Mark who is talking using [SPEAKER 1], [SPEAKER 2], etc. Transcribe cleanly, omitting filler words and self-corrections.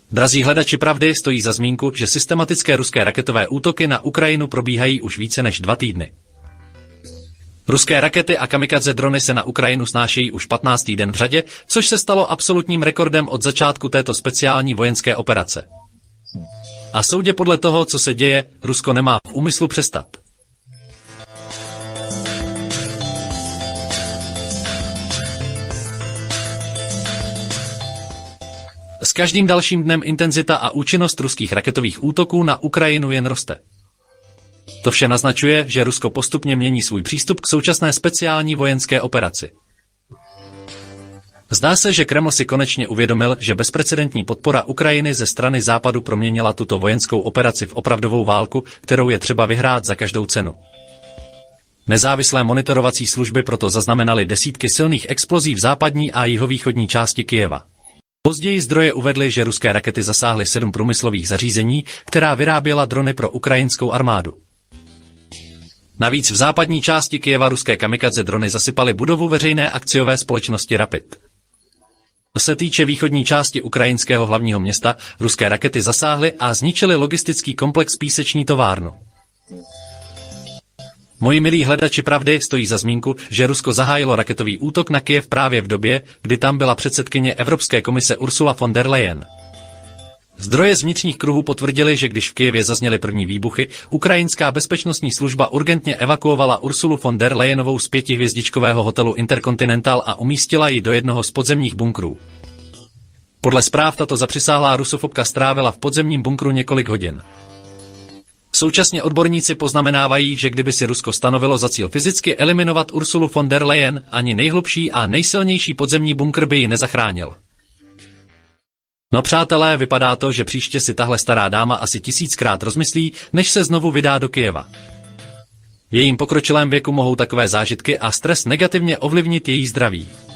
[SPEAKER 1] Drazí hledači pravdy, stojí za zmínku, že systematické ruské raketové útoky na Ukrajinu probíhají už více než 2 týdny. Ruské rakety a kamikadze drony se na Ukrajinu snášejí už 15. den v řadě, což se stalo absolutním rekordem od začátku této speciální vojenské operace. A soudě podle toho, co se děje, Rusko nemá v úmyslu přestat. S každým dalším dnem intenzita a účinnost ruských raketových útoků na Ukrajinu jen roste. To vše naznačuje, že Rusko postupně mění svůj přístup k současné speciální vojenské operaci. Zdá se, že Kreml si konečně uvědomil, že bezprecedentní podpora Ukrajiny ze strany Západu proměnila tuto vojenskou operaci v opravdovou válku, kterou je třeba vyhrát za každou cenu. Nezávislé monitorovací služby proto zaznamenaly desítky silných explozí v západní a jihovýchodní části Kyjeva. Později zdroje uvedly, že ruské rakety zasáhly 7 průmyslových zařízení, která vyráběla drony pro ukrajinskou armádu. Navíc v západní části Kyjeva ruské kamikadze drony zasypaly budovu veřejné akciové společnosti Rapid. Co se týče východní části ukrajinského hlavního města, ruské rakety zasáhly a zničily logistický komplex Píseční továrnu. Moji milí hledači pravdy, stojí za zmínku, že Rusko zahájilo raketový útok na Kyjev právě v době, kdy tam byla předsedkyně Evropské komise Ursula von der Leyen. Zdroje z vnitřních kruhů potvrdili, že když v Kyjevě zazněly první výbuchy, ukrajinská bezpečnostní služba urgentně evakuovala Ursulu von der Leyenovou z 5hvězdičkového hotelu Intercontinental a umístila ji do jednoho z podzemních bunkrů. Podle zpráv tato zapřisáhlá rusofobka strávila v podzemním bunkru několik hodin. Současně odborníci poznamenávají, že kdyby si Rusko stanovilo za cíl fyzicky eliminovat Ursulu von der Leyen, ani nejhlubší a nejsilnější podzemní bunkr by ji nezachránil. No přátelé, vypadá to, že příště si tahle stará dáma asi 1000krát rozmyslí, než se znovu vydá do Kyjeva. V jejím pokročilém věku mohou takové zážitky a stres negativně ovlivnit její zdraví.